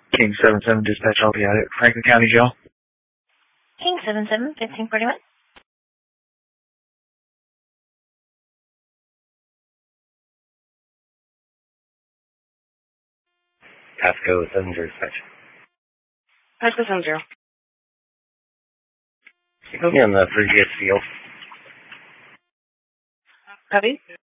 King 77 dispatch, I'll be at it. Franklin County Jail. King 77, 1541. Pasco 70 dispatch. Pasco 70. You put me on the previous field. Copy.